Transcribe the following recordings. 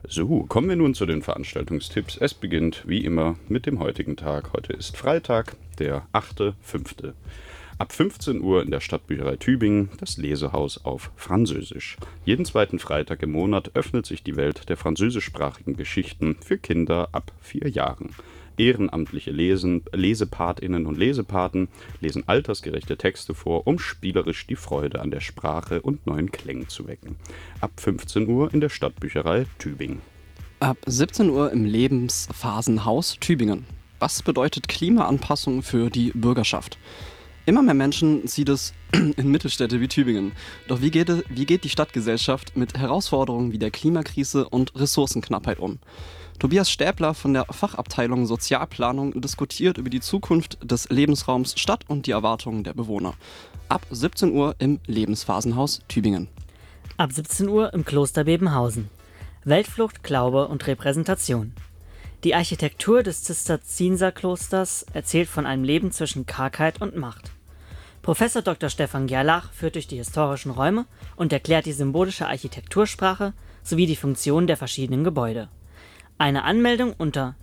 So, kommen wir nun zu den Veranstaltungstipps. Es beginnt wie immer mit dem heutigen Tag. Heute ist Freitag, der 8.5. Ab 15 Uhr in der Stadtbücherei Tübingen das Lesehaus auf Französisch. Jeden zweiten Freitag im Monat öffnet sich die Welt der französischsprachigen Geschichten für Kinder ab 4 Jahren. Ehrenamtliche Lesepatinnen und Lesepaten lesen altersgerechte Texte vor, um spielerisch die Freude an der Sprache und neuen Klängen zu wecken. Ab 15 Uhr in der Stadtbücherei Tübingen. Ab 17 Uhr im Lebensphasenhaus Tübingen. Was bedeutet Klimaanpassung für die Bürgerschaft? Immer mehr Menschen zieht es in Mittelstädte wie Tübingen. Doch wie geht die Stadtgesellschaft mit Herausforderungen wie der Klimakrise und Ressourcenknappheit um? Tobias Stäbler von der Fachabteilung Sozialplanung diskutiert über die Zukunft des Lebensraums Stadt und die Erwartungen der Bewohner. Ab 17 Uhr im Lebensphasenhaus Tübingen. Ab 17 Uhr im Kloster Bebenhausen. Weltflucht, Glaube und Repräsentation. Die Architektur des Zisterzienserklosters erzählt von einem Leben zwischen Kargheit und Macht. Professor Dr. Stefan Gerlach führt durch die historischen Räume und erklärt die symbolische Architektursprache sowie die Funktion der verschiedenen Gebäude. Eine Anmeldung unter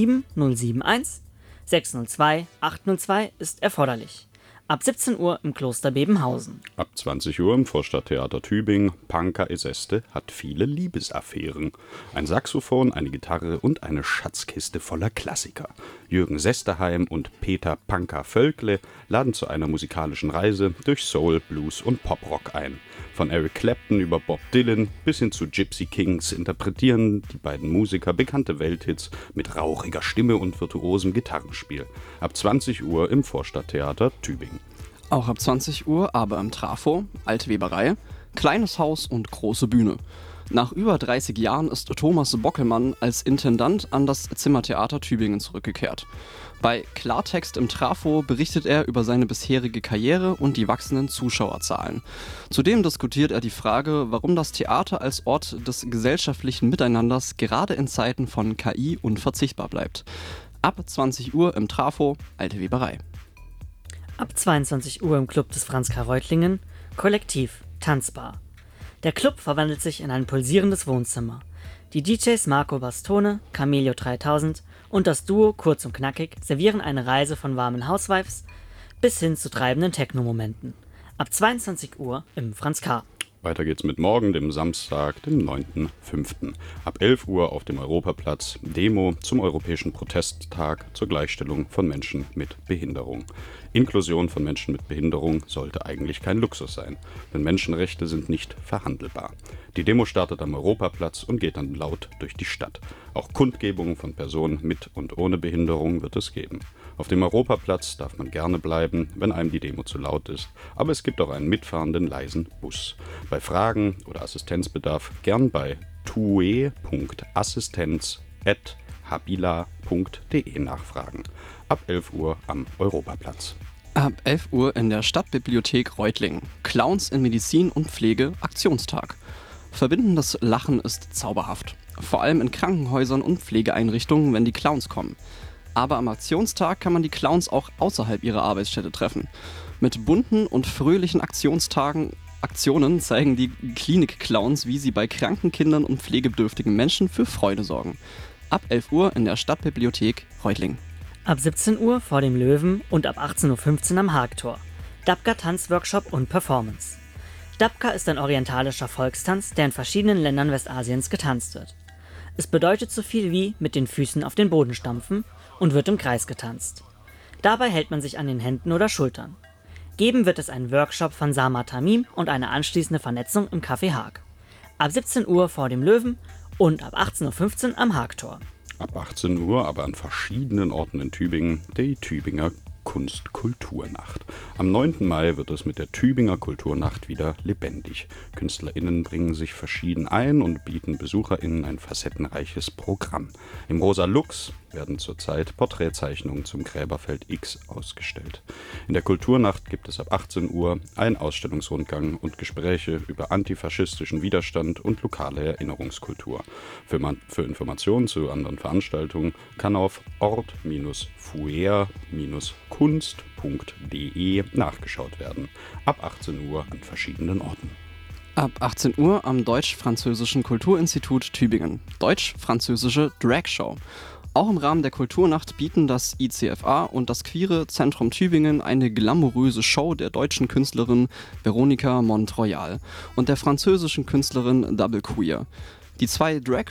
07071 602 802 ist erforderlich. Ab 17 Uhr im Kloster Bebenhausen. Ab 20 Uhr im Vorstadttheater Tübingen. Panka Eseste hat viele Liebesaffären. Ein Saxophon, eine Gitarre und eine Schatzkiste voller Klassiker. Jürgen Sesterheim und Peter Panka Völkle laden zu einer musikalischen Reise durch Soul, Blues und Poprock ein. Von Eric Clapton über Bob Dylan bis hin zu Gypsy Kings interpretieren die beiden Musiker bekannte Welthits mit rauchiger Stimme und virtuosem Gitarrenspiel. Ab 20 Uhr im Vorstadttheater Tübingen. Auch ab 20 Uhr, aber im Trafo, Alte Weberei, kleines Haus und große Bühne. Nach über 30 Jahren ist Thomas Bockelmann als Intendant an das Zimmertheater Tübingen zurückgekehrt. Bei Klartext im Trafo berichtet er über seine bisherige Karriere und die wachsenden Zuschauerzahlen. Zudem diskutiert er die Frage, warum das Theater als Ort des gesellschaftlichen Miteinanders gerade in Zeiten von KI unverzichtbar bleibt. Ab 20 Uhr im Trafo, Alte Weberei. Ab 22 Uhr im Club des Franz K. Reutlingen, Kollektiv, Tanzbar. Der Club verwandelt sich in ein pulsierendes Wohnzimmer. Die DJs Marco Bastone, Camelio 3000 und das Duo Kurz und Knackig servieren eine Reise von warmen Housewives bis hin zu treibenden Techno-Momenten. Ab 22 Uhr im Franz K. Weiter geht's mit morgen, dem Samstag, dem 9.5. Ab 11 Uhr auf dem Europaplatz Demo zum Europäischen Protesttag zur Gleichstellung von Menschen mit Behinderung. Inklusion von Menschen mit Behinderung sollte eigentlich kein Luxus sein, denn Menschenrechte sind nicht verhandelbar. Die Demo startet am Europaplatz und geht dann laut durch die Stadt. Auch Kundgebungen von Personen mit und ohne Behinderung wird es geben. Auf dem Europaplatz darf man gerne bleiben, wenn einem die Demo zu laut ist, aber es gibt auch einen mitfahrenden leisen Bus. Bei Fragen oder Assistenzbedarf gern bei tue.assistenz@habila.de nachfragen. Ab 11 Uhr am Europaplatz. Ab 11 Uhr in der Stadtbibliothek Reutlingen. Clowns in Medizin und Pflege Aktionstag. Verbindendes Lachen ist zauberhaft. Vor allem in Krankenhäusern und Pflegeeinrichtungen, wenn die Clowns kommen. Aber am Aktionstag kann man die Clowns auch außerhalb ihrer Arbeitsstätte treffen. Mit bunten und fröhlichen Aktionen zeigen die Klinik-Clowns, wie sie bei kranken Kindern und pflegebedürftigen Menschen für Freude sorgen. Ab 11 Uhr in der Stadtbibliothek Reutlingen. Ab 17 Uhr vor dem Löwen und ab 18.15 Uhr am Haagtor. Dabka Tanzworkshop und Performance. Dabka ist ein orientalischer Volkstanz, der in verschiedenen Ländern Westasiens getanzt wird. Es bedeutet so viel wie mit den Füßen auf den Boden stampfen und wird im Kreis getanzt. Dabei hält man sich an den Händen oder Schultern. Geben wird es einen Workshop von Sama Tamim und eine anschließende Vernetzung im Café Haag. Ab 17 Uhr vor dem Löwen und ab 18.15 Uhr am Haagtor. Ab 18 Uhr, aber an verschiedenen Orten in Tübingen, die Tübinger Kunst-Kulturnacht. Am 9. Mai wird es mit der Tübinger Kulturnacht wieder lebendig. KünstlerInnen bringen sich verschieden ein und bieten BesucherInnen ein facettenreiches Programm. Im Rosa Lux werden zurzeit Porträtzeichnungen zum Gräberfeld X ausgestellt. In der Kulturnacht gibt es ab 18 Uhr einen Ausstellungsrundgang und Gespräche über antifaschistischen Widerstand und lokale Erinnerungskultur. Für Informationen zu anderen Veranstaltungen kann auf ort-fuer-kunst.de nachgeschaut werden. Ab 18 Uhr an verschiedenen Orten. Ab 18 Uhr am Deutsch-Französischen Kulturinstitut Tübingen. Deutsch-Französische Dragshow. Auch im Rahmen der Kulturnacht bieten das ICFA und das Queere Zentrum Tübingen eine glamouröse Show der deutschen Künstlerin Veronika Montroyal und der französischen Künstlerin Double Queer. Die zwei Drag